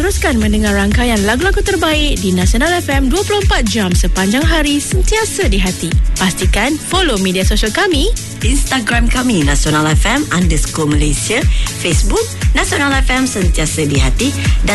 teruskan mendengar rangkaian lagu-lagu terbaik di Nasional FM 24 jam sepanjang hari, sentiasa di hati. Pastikan follow media sosial kami, Instagram kami Nasional FM _Malaysia, Facebook Nasional FM sentiasa di hati, dan